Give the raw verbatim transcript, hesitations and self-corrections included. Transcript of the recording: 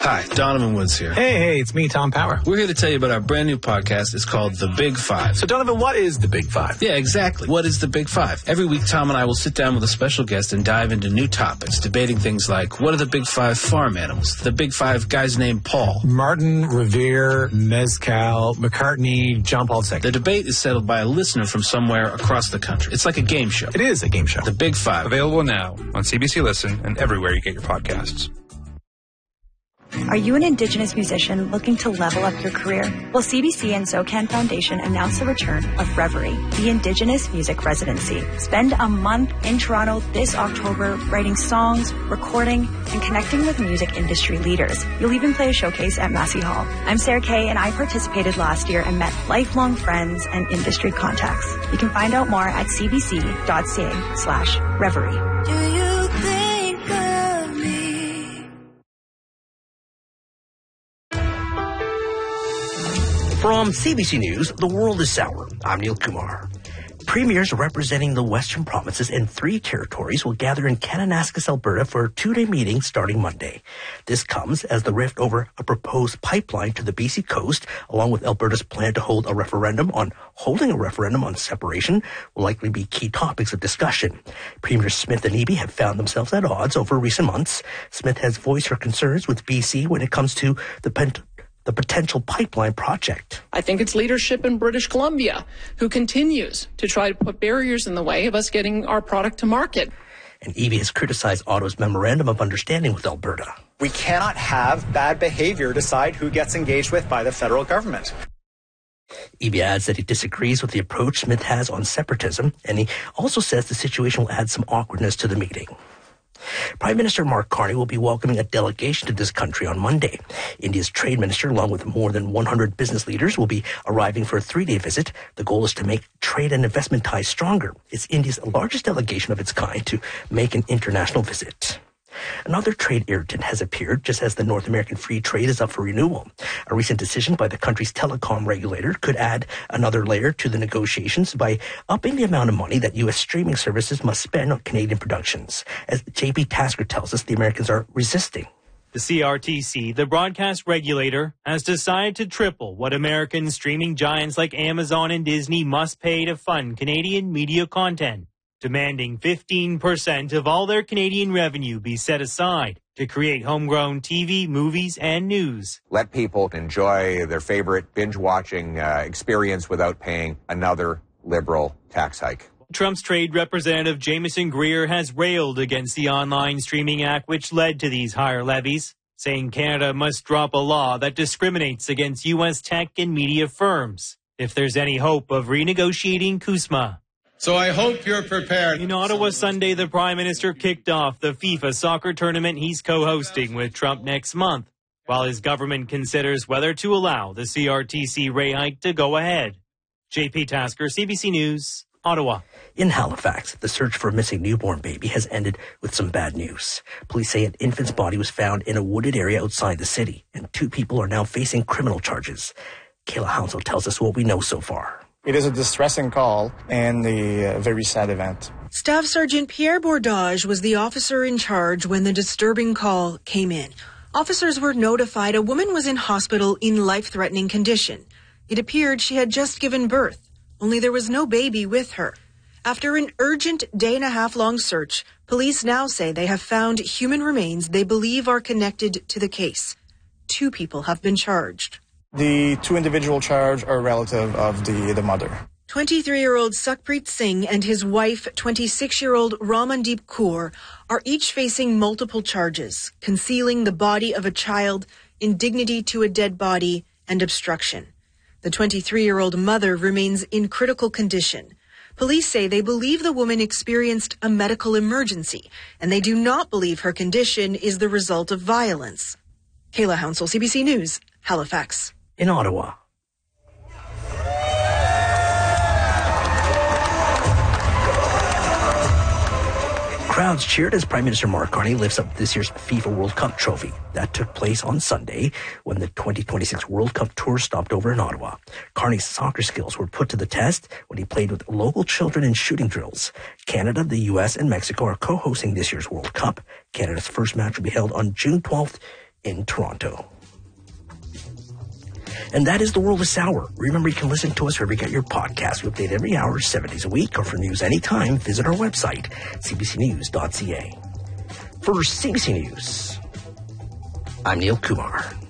Hi, Donovan Woods here. Hey, hey, it's me, Tom Power. We're here to tell you about our brand new podcast. It's called The Big Five. So, Donovan, what is The Big Five? Yeah, exactly. What is The Big Five? Every week, Tom and I will sit down with a special guest and dive into new topics, debating things like, what are the Big Five farm animals? The Big Five guys named Paul. Martin, Revere, Mezcal, McCartney, John Paul the Second. The debate is settled by a listener from somewhere across the country. It's like a game show. It is a game show. The Big Five. Available now on C B C Listen and everywhere you get your podcasts. Are you an Indigenous musician looking to level up your career? Well, C B C and SoCan Foundation announced the return of Reverie, the Indigenous Music Residency. Spend a month in Toronto this October writing songs, recording, and connecting with music industry leaders. You'll even play a showcase at Massey Hall. I'm Sarah Kay, and I participated last year and met lifelong friends and industry contacts. You can find out more at cbc.ca slash Reverie. Do you think of me? From C B C News, the world is sour. I'm Neil Kumar. Premiers representing the Western provinces and three territories will gather in Kananaskis, Alberta for a two-day meeting starting Monday. This comes as the rift over a proposed pipeline to the B C coast, along with Alberta's plan to hold a referendum on holding a referendum on separation, will likely be key topics of discussion. Premier Smith and Eby have found themselves at odds over recent months. Smith has voiced her concerns with B C when it comes to the pent- the potential pipeline project. I think it's leadership in British Columbia who continues to try to put barriers in the way of us getting our product to market. And Eby has criticized Ottawa's memorandum of understanding with Alberta. We cannot have bad behavior decide who gets engaged with by the federal government. Eby adds that he disagrees with the approach Smith has on separatism, and he also says the situation will add some awkwardness to the meeting. Prime Minister Mark Carney will be welcoming a delegation to this country on Monday. India's trade minister, along with more than one hundred business leaders, will be arriving for a three-day visit. The goal is to make trade and investment ties stronger. It's India's largest delegation of its kind to make an international visit. Another trade irritant has appeared just as the North American free trade is up for renewal. A recent decision by the country's telecom regulator could add another layer to the negotiations by upping the amount of money that U S streaming services must spend on Canadian productions. As J P Tasker tells us, the Americans are resisting. The C R T C, the broadcast regulator, has decided to triple what American streaming giants like Amazon and Disney must pay to fund Canadian media content, demanding fifteen percent of all their Canadian revenue be set aside to create homegrown T V, movies, and news. Let people enjoy their favorite binge-watching uh, experience without paying another Liberal tax hike. Trump's trade representative Jameson Greer has railed against the Online Streaming Act, which led to these higher levies, saying Canada must drop a law that discriminates against U S tech and media firms if there's any hope of renegotiating CUSMA. So I hope you're prepared. In Ottawa Sunday, the Prime Minister kicked off the FIFA soccer tournament he's co-hosting with Trump next month, while his government considers whether to allow the C R T C rate hike to go ahead. J P Tasker, C B C News, Ottawa. In Halifax, the search for a missing newborn baby has ended with some bad news. Police say an infant's body was found in a wooded area outside the city, and two people are now facing criminal charges. Kayla Hounsell tells us what we know so far. It is a distressing call and a very sad event. Staff Sergeant Pierre Bordage was the officer in charge when the disturbing call came in. Officers were notified a woman was in hospital in life-threatening condition. It appeared she had just given birth, only there was no baby with her. After an urgent day-and-a-half-long search, police now say they have found human remains they believe are connected to the case. Two people have been charged. The two individual charged are relative of the, the mother. twenty-three-year-old Sukhpreet Singh and his wife, twenty-six-year-old Ramandeep Kaur, are each facing multiple charges: concealing the body of a child, indignity to a dead body, and obstruction. The twenty-three-year-old mother remains in critical condition. Police say they believe the woman experienced a medical emergency, and they do not believe her condition is the result of violence. Kayla Hounsell, C B C News, Halifax. In Ottawa. Crowds cheered as Prime Minister Mark Carney lifts up this year's FIFA World Cup trophy. That took place on Sunday when the twenty twenty-six World Cup Tour stopped over in Ottawa. Carney's soccer skills were put to the test when he played with local children in shooting drills. Canada, the U S, and Mexico are co-hosting this year's World Cup. Canada's first match will be held on June twelfth in Toronto. And that is The World is Sour. Remember, you can listen to us wherever you get your podcasts. We update every hour, seven days a week, or for news anytime, visit our website, c b c news dot c a. For C B C News, I'm Neil Kumar.